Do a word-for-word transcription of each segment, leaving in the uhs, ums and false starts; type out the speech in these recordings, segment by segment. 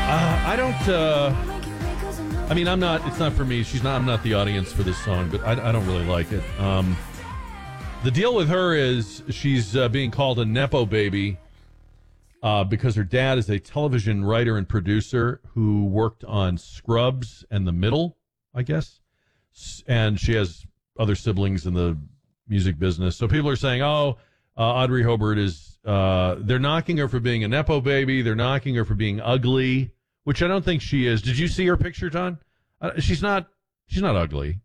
Uh, I don't. Uh, I mean, I'm not. It's not for me. She's not. I'm not the audience for this song, but I, I don't really like it. Um, the deal with her is she's uh, being called a nepo baby uh, because her dad is a television writer and producer who worked on Scrubs and The Middle, I guess, and she has other siblings in the music business. So people are saying, "Oh, uh, Audrey Hobart is." Uh, they're knocking her for being a nepo baby. They're knocking her for being ugly, which I don't think she is. Did you see her picture, John? Uh, she's not. She's not ugly.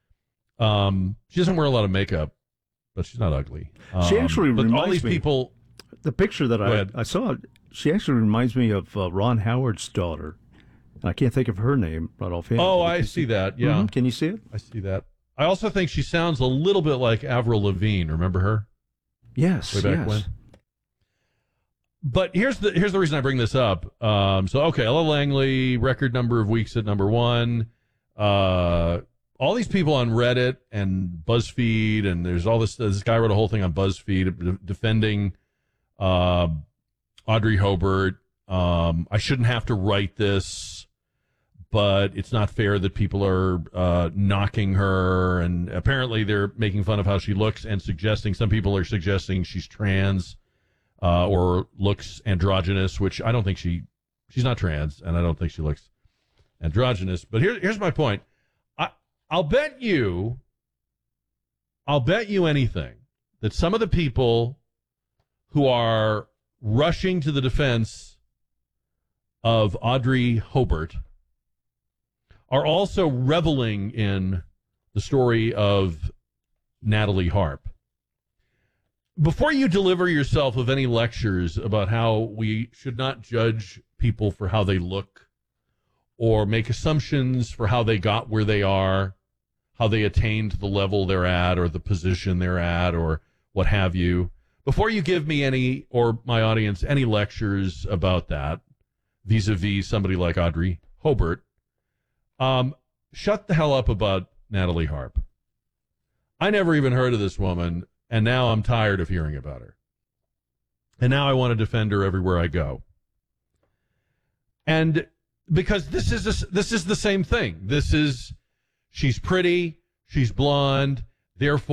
Um, she doesn't wear a lot of makeup, but she's not ugly. Um, she actually but reminds all these me, people. The picture that I, I saw, she actually reminds me of uh, Ron Howard's daughter. I can't think of her name right offhand. Oh, I see, see that. Yeah, mm-hmm. Can you see it? I see that. I also think she sounds a little bit like Avril Lavigne. Remember her? Yes. Way back yes. when. But here's the here's the reason I bring this up. Um, so okay, Ella Langley, record number of weeks at number one. Uh, all these people on Reddit and BuzzFeed, and there's all this. This guy wrote a whole thing on BuzzFeed defending uh, Audrey Hobart. Um, I shouldn't have to write this, but it's not fair that people are uh, knocking her. And apparently, they're making fun of how she looks and suggesting some people are suggesting she's trans. Uh, or looks androgynous, which I don't think she, she's not trans, and I don't think she looks androgynous. But here, here's my point. I, I'll bet you, I'll bet you anything that some of the people who are rushing to the defense of Audrey Hobart are also reveling in the story of Natalie Harp. Before you deliver yourself of any lectures about how we should not judge people for how they look or make assumptions for how they got where they are, how they attained the level they're at or the position they're at or what have you, before you give me any, or my audience, any lectures about that, vis-a-vis somebody like Audrey Hobart, um, shut the hell up about Natalie Harp. I never even heard of this woman. And now I'm tired of hearing about her. And now I want to defend her everywhere I go. And because this is a, this is the same thing. This is, she's pretty, she's blonde, therefore